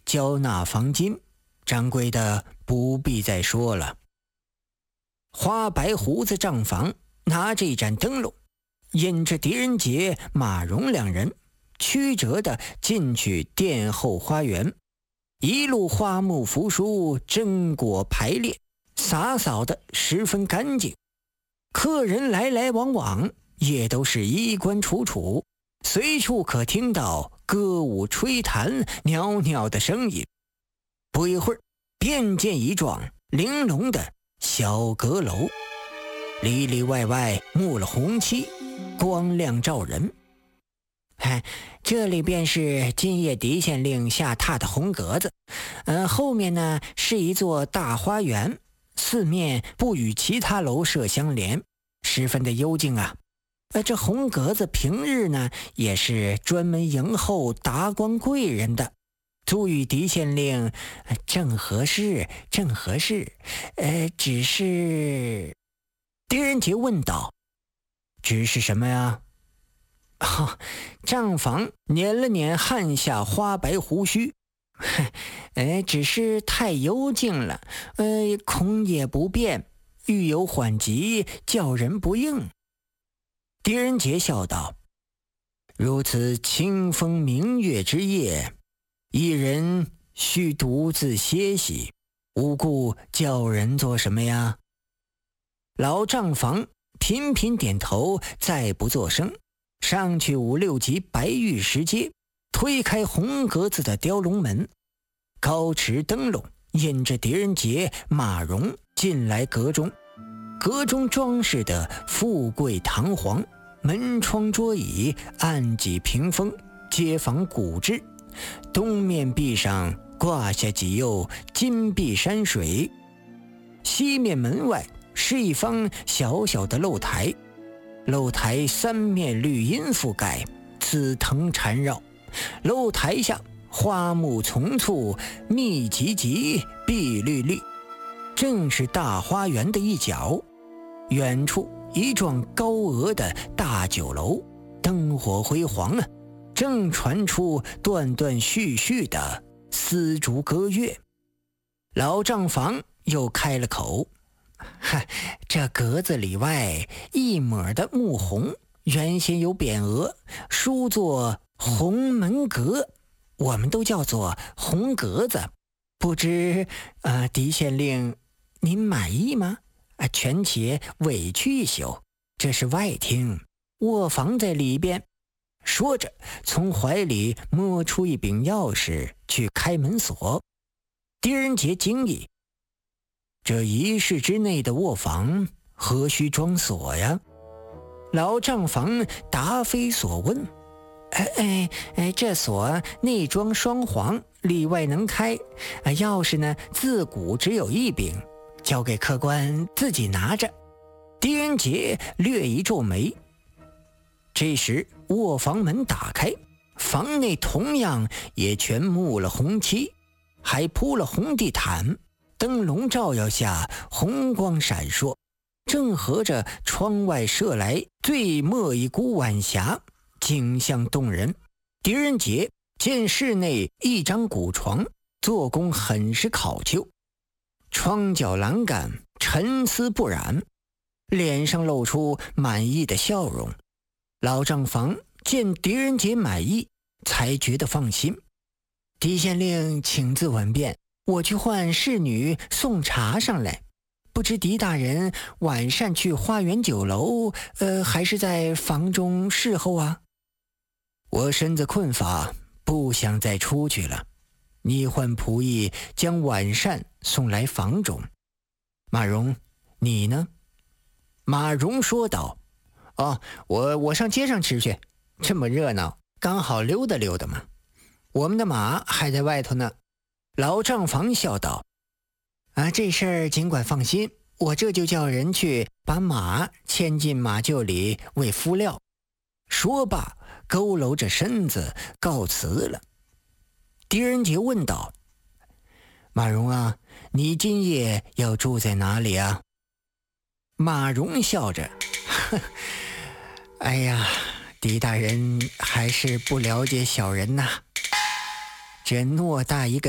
交纳房金，掌柜的不必再说了。花白胡子账房拿着一盏灯笼，引着狄仁杰、马荣两人曲折地进去殿后花园，一路花木扶疏，榛果排列，洒扫的十分干净。客人来来往往，也都是衣冠楚楚，随处可听到歌舞吹弹、袅袅的声音。不一会儿，便见一幢玲珑的小阁楼，里里外外幕了红漆，光亮照人。这里便是今夜狄县令下榻的红阁子，后面呢是一座大花园，四面不与其他楼舍相连，十分的幽静啊。这红阁子平日呢也是专门迎候达官贵人的，足与狄县令正合适，正合适。只是……狄仁杰问道：“只是什么呀？”账房捻了捻汗下花白胡须，只是太幽静了，恐也不便，欲有缓急，叫人不应。狄仁杰笑道：“如此清风明月之夜，一人须独自歇息，无故叫人做什么呀？”老账房频频点头，再不作声，上去5、6级白玉石阶，推开红格子的雕龙门，高持灯笼，引着狄仁杰、马荣进来阁中。阁中装饰的富贵堂皇，门窗桌椅、案几屏风皆仿古制，东面壁上挂下几釉金碧山水，西面门外是一方小小的露台，露台三面绿荫覆盖，紫藤缠绕，露台下花木丛簇，密集集，碧绿绿，正是大花园的一角。远处一幢高额的大酒楼，灯火辉煌啊，正传出断断续续的丝竹歌乐。老账房又开了口：“这格子里外一抹的木红，原先有匾额，书作红门阁，我们都叫做红格子。不知狄县令您满意吗？权且委屈一宿，这是外厅，卧房在里边。”说着从怀里摸出一柄钥匙去开门锁。狄仁杰惊异：“这1室之内的卧房何须装锁呀？”老账房答非所问：“这锁内装双簧，里外能开，钥匙呢自古只有一柄，交给客官自己拿着。”狄仁杰略一皱眉。这时卧房门打开，房内同样也全幕了红漆，还铺了红地毯，灯笼照耀下红光闪烁，正合着窗外射来最末一股晚霞，景象动人。狄仁杰见室内一张古床，做工很是考究，窗角栏杆沉丝不染，脸上露出满意的笑容。老账房见狄仁杰满意，才觉得放心。狄县令请自稳便，我去唤侍女送茶上来。不知狄大人晚膳去花园酒楼，还是在房中侍候啊？我身子困乏，不想再出去了。你唤仆役将晚膳送来房中。马荣，你呢？马荣说道：“我上街上吃去，这么热闹，刚好溜达溜达嘛。我们的马还在外头呢。”老账房笑道：“这事儿尽管放心，我这就叫人去把马牵进马厩里喂敷料。”说罢佝偻着身子告辞了。狄仁杰问道：“马荣啊，你今夜要住在哪里啊？”马荣笑着：“哎呀，狄大人还是不了解小人呐。这偌大一个